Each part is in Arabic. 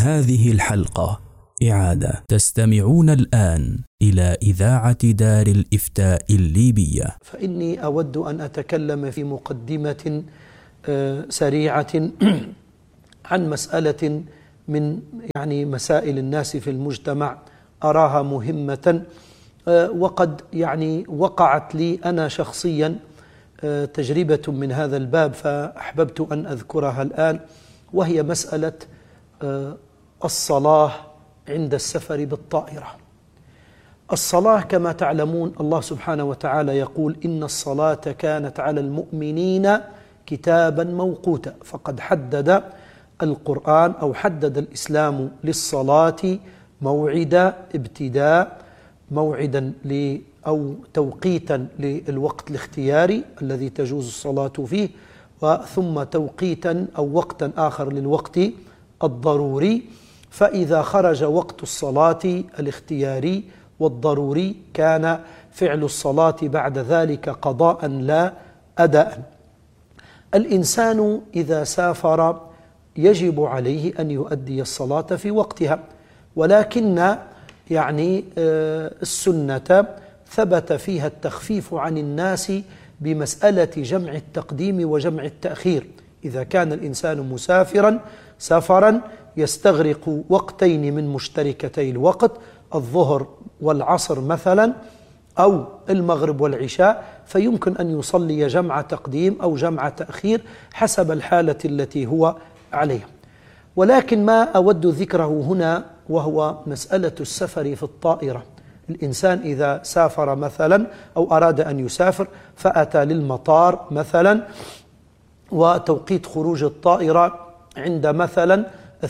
هذه الحلقة إعادة. تستمعون الآن إلى إذاعة دار الإفتاء الليبية. فإني أود أن أتكلم في مقدمة سريعة عن مسألة من مسائل الناس في المجتمع أراها مهمة، وقد وقعت لي أنا شخصيا تجربة من هذا الباب فأحببت أن أذكرها الآن، وهي مسألة الصلاة عند السفر بالطائرة. الصلاة كما تعلمون الله سبحانه وتعالى يقول: إن الصلاة كانت على المؤمنين كتابا موقوتا. فقد حدد القرآن أو حدد الإسلام للصلاة موعد ابتداء، موعدا أو توقيتا للوقت الاختياري الذي تجوز الصلاة فيه، ثم توقيتا أو وقتا آخر للوقت الضروري. فإذا خرج وقت الصلاة الاختياري والضروري كان فعل الصلاة بعد ذلك قضاء لا أداء. الإنسان إذا سافر يجب عليه أن يؤدي الصلاة في وقتها، ولكن السنة ثبت فيها التخفيف عن الناس بمسألة جمع التقديم وجمع التأخير. إذا كان الإنسان مسافرا سفرا يستغرق وقتين من مشتركتي الوقت، الظهر والعصر مثلا أو المغرب والعشاء، فيمكن أن يصلي جمع تقديم أو جمع تأخير حسب الحالة التي هو عليها. ولكن ما أود ذكره هنا وهو مسألة السفر في الطائرة. الإنسان إذا سافر مثلا أو أراد أن يسافر فأتى للمطار مثلا، وتوقيت خروج الطائرة عند مثلا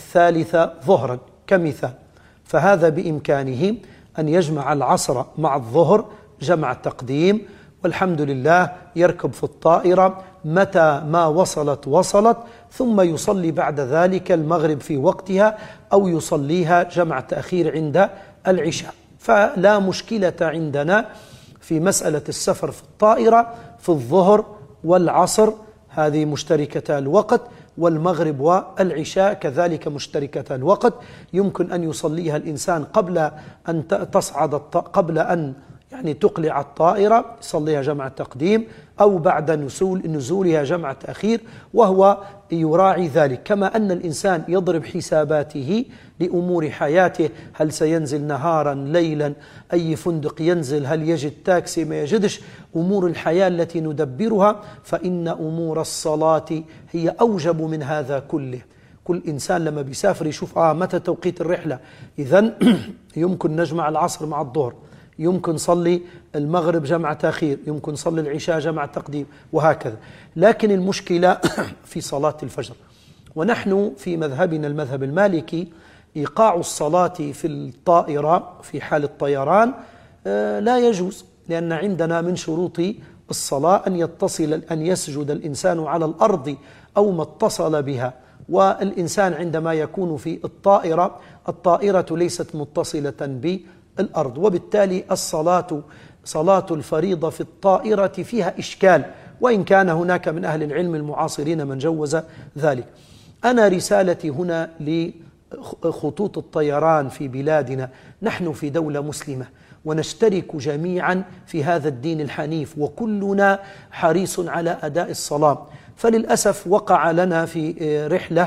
3 ظهرا كمثال، فهذا بإمكانه أن يجمع العصر مع الظهر جمع تقديم، والحمد لله يركب في الطائرة متى ما وصلت، ثم يصلي بعد ذلك المغرب في وقتها أو يصليها جمع تأخير عند العشاء. فلا مشكلة عندنا في مسألة السفر في الطائرة في الظهر والعصر، هذه مشتركة الوقت، والمغرب والعشاء كذلك مشتركة الوقت. يمكن أن يصليها الإنسان قبل أن تصعد قبل أن تقلع الطائرة، يصليها جمع تقديم، أو بعد نزولها جمع تأخير، وهو يراعي ذلك. كما أن الإنسان يضرب حساباته لأمور حياته: هل سينزل نهارا ليلا، أي فندق ينزل، هل يجد تاكسي ما يجدش، أمور الحياة التي ندبرها، فإن أمور الصلاة هي أوجب من هذا كله. كل إنسان لما بيسافر يشوف متى توقيت الرحلة، إذن يمكن نجمع العصر مع الظهر، يمكن صلي المغرب جمع تأخير، يمكن صلي العشاء جمع تقديم، وهكذا. لكن المشكلة في صلاة الفجر، ونحن في مذهبنا المذهب المالكي إيقاع الصلاة في الطائرة في حال الطيران لا يجوز، لأن عندنا من شروط الصلاة أن يسجد الإنسان على الأرض أو ما اتصل بها. والإنسان عندما يكون في الطائرة ليست متصلة بالأرض، وبالتالي صلاة الفريضة في الطائرة فيها إشكال، وإن كان هناك من أهل العلم المعاصرين من جوز ذلك. أنا رسالتي هنا لخطوط الطيران في بلادنا. نحن في دولة مسلمة ونشترك جميعا في هذا الدين الحنيف، وكلنا حريص على أداء الصلاة. فللأسف وقع لنا في رحلة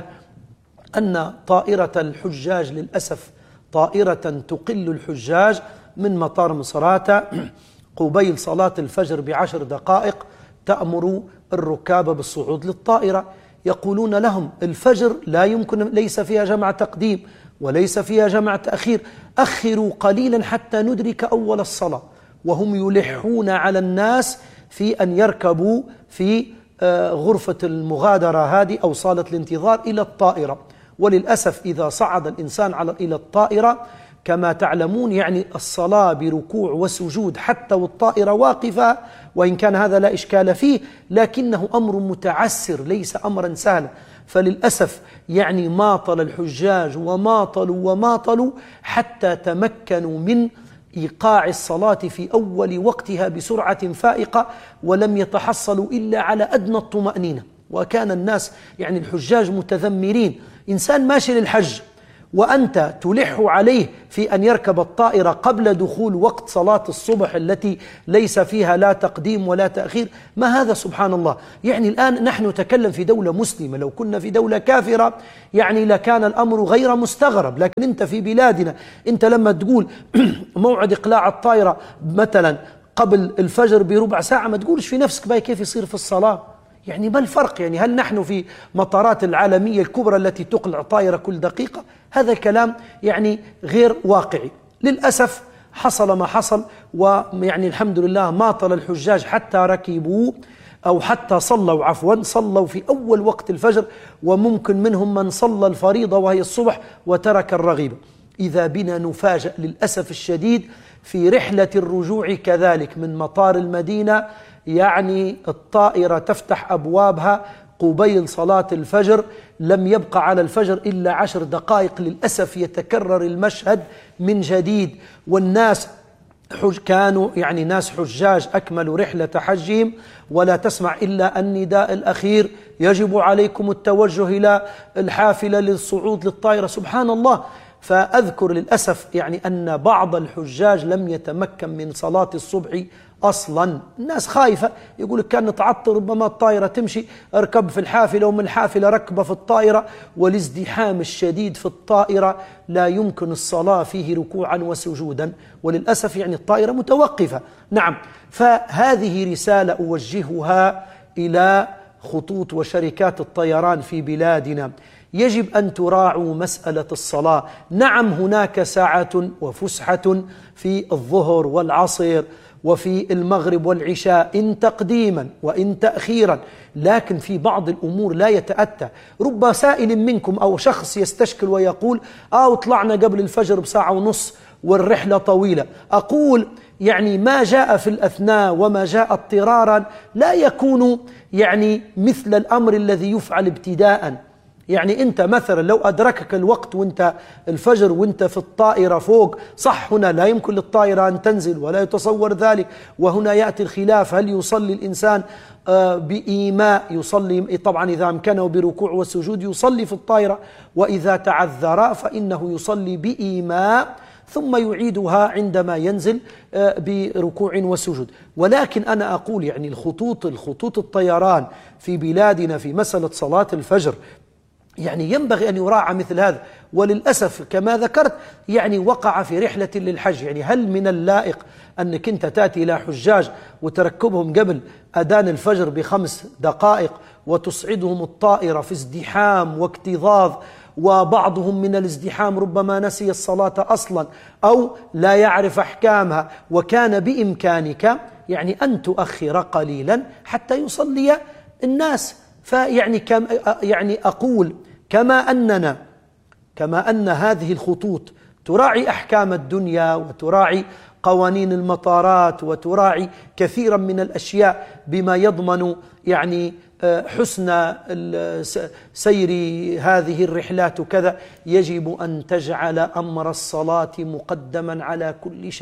أن طائرة الحجاج، للأسف طائرة تقل الحجاج من مطار مصراتة قبيل صلاة الفجر ب10 دقائق تأمر الركاب بالصعود للطائرة. يقولون لهم: الفجر لا يمكن، ليس فيها جمع تقديم وليس فيها جمع تأخير، أخروا قليلا حتى ندرك أول الصلاة. وهم يلحون على الناس في أن يركبوا في غرفة المغادرة هذه أو صالة الانتظار إلى الطائرة. وللأسف إذا صعد الإنسان إلى الطائرة كما تعلمون الصلاة بركوع وسجود حتى والطائرة واقفة، وإن كان هذا لا إشكال فيه، لكنه أمر متعسر ليس أمرا سهلا. فللأسف ماطل الحجاج وماطلوا حتى تمكنوا من إيقاع الصلاة في أول وقتها بسرعة فائقة، ولم يتحصلوا إلا على أدنى الطمأنينة. وكان الناس الحجاج متذمرين، إنسان ماشي للحج وأنت تلح عليه في أن يركب الطائرة قبل دخول وقت صلاة الصبح التي ليس فيها لا تقديم ولا تأخير؟ ما هذا سبحان الله؟ يعني الآن نحن نتكلم في دولة مسلمة، لو كنا في دولة كافرة يعني لكان الأمر غير مستغرب، لكن أنت في بلادنا أنت لما تقول موعد إقلاع الطائرة مثلا قبل الفجر بربع ساعة ما تقولش في نفسك باي كيف يصير في الصلاة؟ يعني ما الفرق؟ يعني هل نحن في مطارات العالمية الكبرى التي تقلع طائرة كل دقيقة؟ هذا الكلام يعني غير واقعي. للأسف حصل ما حصل، ويعني الحمد لله ما طال الحجاج حتى ركبوا أو حتى صلوا في أول وقت الفجر، وممكن منهم من صلى الفريضة وهي الصبح وترك الرغيبة. إذا بنا نفاجأ للأسف الشديد في رحلة الرجوع كذلك من مطار المدينة، يعني الطائرة تفتح أبوابها قبيل صلاة الفجر، لم يبقى على الفجر إلا 10 دقائق. للأسف يتكرر المشهد من جديد، والناس كانوا يعني ناس حجاج أكملوا رحلة حجهم، ولا تسمع إلا النداء الأخير: يجب عليكم التوجه إلى الحافلة للصعود للطائرة. سبحان الله. فأذكر للأسف يعني أن بعض الحجاج لم يتمكن من صلاة الصبح أصلا. الناس خايفة، يقول لك كان نتعطل ربما الطائرة تمشي، اركب في الحافلة، ومن الحافلة ركبة في الطائرة، والازدحام الشديد في الطائرة لا يمكن الصلاة فيه ركوعا وسجودا، وللأسف يعني الطائرة متوقفة. نعم، فهذه رسالة أوجهها إلى خطوط وشركات الطيران في بلادنا: يجب أن تراعوا مسألة الصلاة. نعم، هناك ساعة وفسحة في الظهر والعصر وفي المغرب والعشاء، إن تقديما وإن تأخيرا، لكن في بعض الأمور لا يتأتى. رب سائل منكم أو شخص يستشكل ويقول: طلعنا قبل الفجر بساعة ونص والرحلة طويلة. أقول يعني ما جاء في الأثناء وما جاء اضطرارا لا يكون يعني مثل الأمر الذي يفعل ابتداء. يعني أنت مثلا لو أدركك الوقت وأنت الفجر وأنت في الطائرة فوق، صح هنا لا يمكن للطائرة أن تنزل ولا يتصور ذلك، وهنا يأتي الخلاف: هل يصلي الإنسان بإيماء؟ يصلي طبعا إذا أمكنه بركوع والسجود يصلي في الطائرة، وإذا تعذر فإنه يصلي بإيماء ثم يعيدها عندما ينزل بركوع وسجود. ولكن أنا أقول يعني الخطوط الطيران في بلادنا في مسألة صلاة الفجر يعني ينبغي أن يراعى مثل هذا. وللأسف كما ذكرت يعني وقع في رحلة للحج. يعني هل من اللائق أنك أنت تأتي إلى حجاج وتركبهم قبل أذان الفجر ب5 دقائق وتصعدهم الطائرة في ازدحام واكتظاظ، وبعضهم من الازدحام ربما نسي الصلاة أصلا أو لا يعرف أحكامها، وكان بإمكانك يعني أن تؤخر قليلا حتى يصلي الناس. فيعني يعني أقول كما أن هذه الخطوط تراعي أحكام الدنيا وتراعي قوانين المطارات وتراعي كثيرا من الأشياء بما يضمن يعني حسن سير هذه الرحلات وكذا، يجب أن تجعل أمر الصلاة مقدما على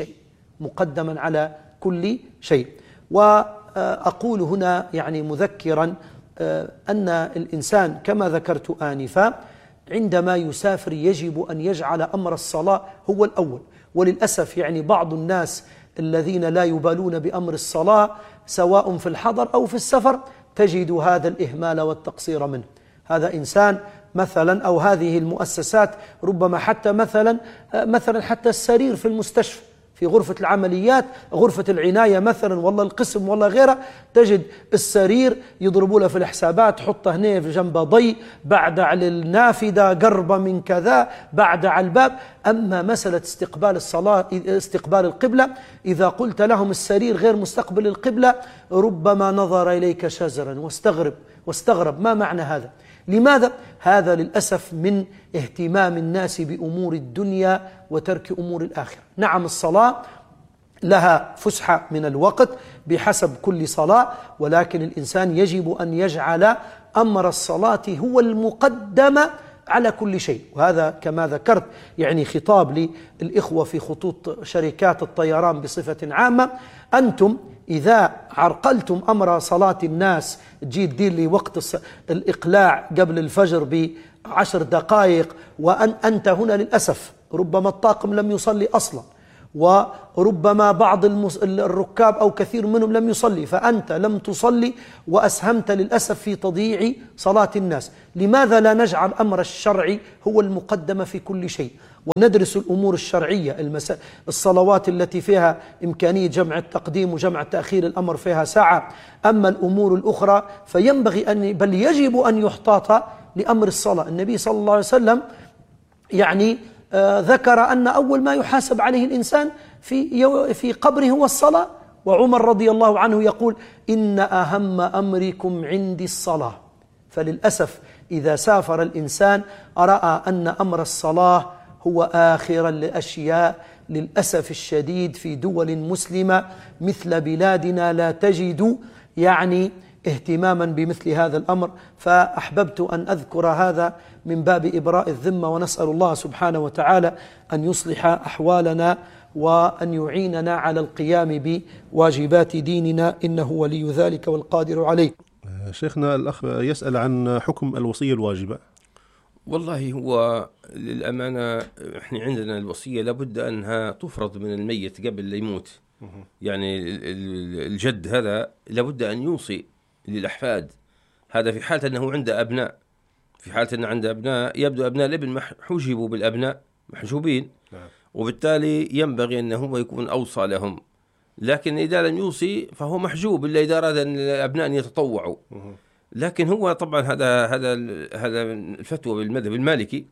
كل شيء. وأقول هنا يعني مذكرا أن الإنسان كما ذكرت آنفا عندما يسافر يجب أن يجعل أمر الصلاة هو الأول. وللأسف يعني بعض الناس الذين لا يبالون بأمر الصلاة سواء في الحضر أو في السفر تجد هذا الإهمال والتقصير منه. هذا إنسان مثلا أو هذه المؤسسات ربما حتى مثلا حتى السرير في المستشفى في غرفة العمليات، غرفة العناية مثلا، والله القسم والله غيره، تجد السرير يضربوا له في الحسابات: حطه هنا في جنب ضي، بعد على النافذة قربة من كذا، بعد على الباب. أما مسألة استقبال القبلة، إذا قلت لهم السرير غير مستقبل القبلة ربما نظر إليك شزرا واستغرب ما معنى هذا؟ لماذا؟ هذا للأسف من اهتمام الناس بأمور الدنيا وترك أمور الآخرة. نعم، الصلاة لها فسحة من الوقت بحسب كل صلاة، ولكن الإنسان يجب أن يجعل أمر الصلاة هو المقدم على كل شيء. وهذا كما ذكرت يعني خطاب للإخوة في خطوط شركات الطيران بصفة عامة: أنتم إذا عرقلتم أمر صلاة الناس، تجي تدير لي وقت الإقلاع قبل الفجر 10 دقائق، وأنت هنا للأسف ربما الطاقم لم يصلي أصلا، وربما بعض الركاب أو كثير منهم لم يصلي، فأنت لم تصلي وأسهمت للأسف في تضييع صلاة الناس. لماذا لا نجعل أمر الشرع هو المقدم في كل شيء، وندرس الأمور الشرعية؟ الصلوات التي فيها إمكانية جمع التقديم وجمع التأخير الأمر فيها ساعة. أما الأمور الأخرى فينبغي بل يجب أن يحتاط لأمر الصلاة. النبي صلى الله عليه وسلم ذكر أن أول ما يحاسب عليه الإنسان في قبره هو الصلاة. وعمر رضي الله عنه يقول: إن أهم أمركم عندي الصلاة. فللأسف إذا سافر الإنسان رأى أن أمر الصلاة هو آخر الأشياء. للأسف الشديد في دول مسلمة مثل بلادنا لا تجد اهتماما بمثل هذا الأمر. فأحببت أن أذكر هذا من باب إبراء الذمة، ونسأل الله سبحانه وتعالى أن يصلح أحوالنا وأن يعيننا على القيام بواجبات ديننا، إنه ولي ذلك والقادر عليه. شيخنا الأخ يسأل عن حكم الوصية الواجبة. والله هو للأمانة احنا عندنا الوصية لابد أنها تفرض من الميت قبل لا يموت. يعني الجد هذا لابد أن يوصي للأحفاد، هذا في حالة أنه عنده أبناء. في حالة أنه عنده أبناء يبدو أبناء الابن حجبوا بالأبناء محجوبين، وبالتالي ينبغي أنه يكون أوصى لهم. لكن إذا لم يوصي فهو محجوب إلا إذا أراد أن الأبناء أن يتطوعوا. لكن هو طبعا هذا الفتوى بالمذهب المالكي.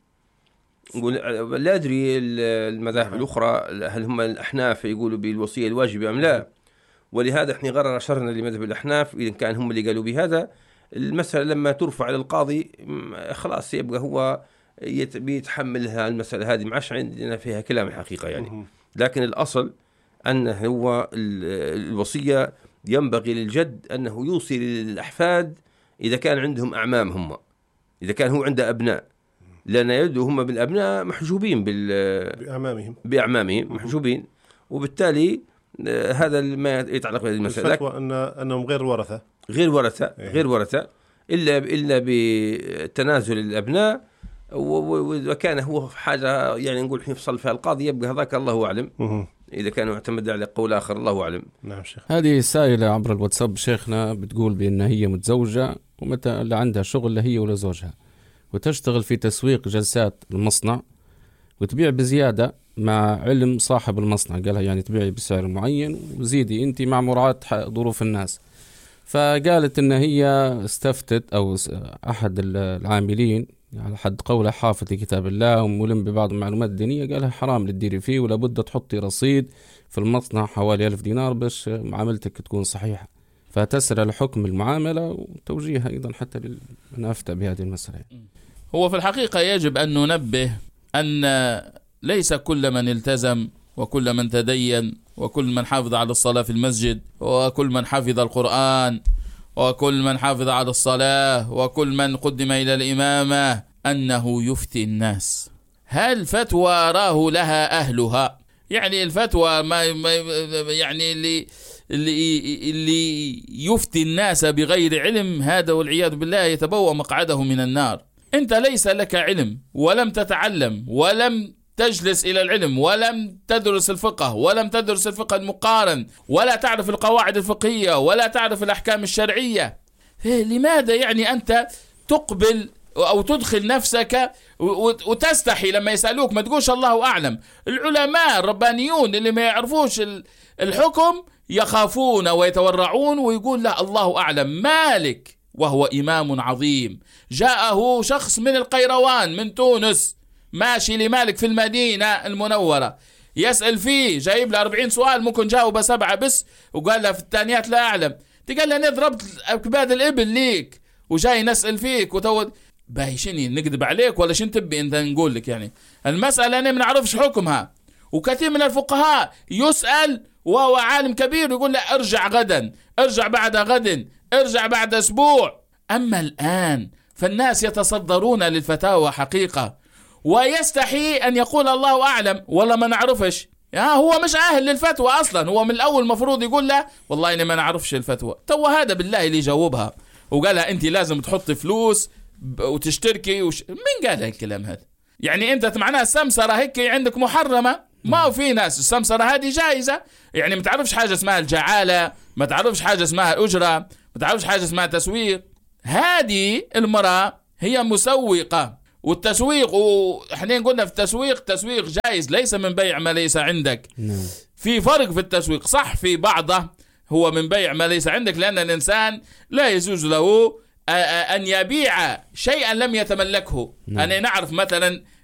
لا أدري المذاهب الأخرى هل هم الأحناف يقولوا بالوصية الواجبة أم لا، ولهذا احنا غرر أشرنا لمذهب الأحناف إذا كان هم اللي قالوا بهذا. المسألة لما ترفع للقاضي خلاص يبقى هو بيتحملها المسألة هذه، معش عندنا فيها كلام الحقيقة لكن الأصل أنه هو الوصية ينبغي للجد أنه يوصي للأحفاد إذا كان عندهم أعمام هم، إذا كان هو عنده أبناء، لأن يبدو هم بالأبناء محجوبين بأعمامهم محجوبين، وبالتالي هذا ما يتعلق بهذه المسألة. الفتوى أنهم غير ورثة إلا بتنازل الأبناء. وإذا كان هو في حاجة نقول يفصل فيها القاضي يبقى هذاك الله أعلم. إذا كان يعتمد على قول آخر الله أعلم. نعم شيخ. هذه سائلة عبر الواتساب شيخنا بتقول بأن هي متزوجة ومتى اللي عندها شغل هي ولا زوجها، وتشتغل في تسويق جلسات المصنع وتبيع بزيادة مع علم صاحب المصنع، قالها تبيعي بسعر معين وزيدي أنت مع مراعاة ظروف الناس. فقالت إن هي استفتت أو أحد العاملين على حد قوله حافظ كتاب الله وملم ببعض المعلومات الدينية، قالها حرام للديري فيه ولا بد تحطي رصيد في المصنع حوالي 1000 دينار باش معاملتك تكون صحيحة. فتسأل على حكم المعاملة وتوجيهها أيضا حتى من أفتى بهذه المسألة. هو في الحقيقة يجب أن ننبه أن ليس كل من التزم وكل من تدين وكل من حافظ على الصلاة في المسجد وكل من حفظ القرآن وكل من حافظ على الصلاة وكل من قدم إلى الإمامة أنه يفتي الناس. هل فتوى راه لها أهلها؟ الفتوى ما اللي يفتي الناس بغير علم هذا والعياذ بالله يتبوأ مقعده من النار. أنت ليس لك علم ولم تتعلم ولم تجلس إلى العلم ولم تدرس الفقه ولم تدرس الفقه المقارن ولا تعرف القواعد الفقهية ولا تعرف الأحكام الشرعية. لماذا أنت تقبل أو تدخل نفسك وتستحي لما يسألوك ما تقولش الله أعلم؟ العلماء الربانيون اللي ما يعرفوش الحكم يخافون ويتورعون ويقول لا الله أعلم. مالك وهو إمام عظيم جاءه شخص من القيروان من تونس ماشي لمالك في المدينة المنورة يسأل فيه، جايب له 40 سؤال ممكن جاوب 7 بس، وقال له في الثانيات لا أعلم. تقال له أنا ضربت أكباد الإبل ليك وجاي نسأل فيك باهي شني نكذب عليك ولا شن تبي أنت نقول لك؟ المسألة أنا ما نعرفش حكمها. وكثير من الفقهاء يسأل وهو عالم كبير يقول له ارجع غدا، ارجع بعد غد، ارجع بعد أسبوع. أما الآن فالناس يتصدرون للفتاوى حقيقة ويستحي أن يقول الله أعلم والله ما نعرفش. هو مش أهل للفتوى أصلا، هو من الأول مفروض يقول له والله أنا ما نعرفش الفتوى. تو هذا بالله اللي يجاوبها وقالها أنت لازم تحط فلوس وتشتركي مين قال هالكلام هذا؟ يعني انت معناها السمسرة هيك عندك محرمة. ما هو في ناس السمسرة هذه جائزة، يعني ما تعرفش حاجة اسمها الجعالة، ما تعرفش حاجة اسمها الأجرة، ما تعرفش حاجة اسمها تسويق. هذه المرأة هي مسوقة، والتسويق وإحنا قلنا في التسويق تسويق جائز ليس من بيع ما ليس عندك. في فرق في التسويق، صح في بعضه هو من بيع ما ليس عندك، لأن الإنسان لا يجوز له أن يبيع شيئا لم يتملكه. أنا نعرف مثلا